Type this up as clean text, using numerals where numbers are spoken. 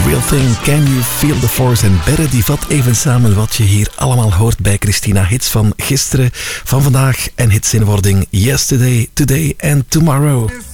Real Thing, Can You Feel the Force? En Berre die vat even samen wat je hier allemaal hoort bij Christina. Hits van gisteren, van vandaag en hits in wording Yesterday, Today and Tomorrow.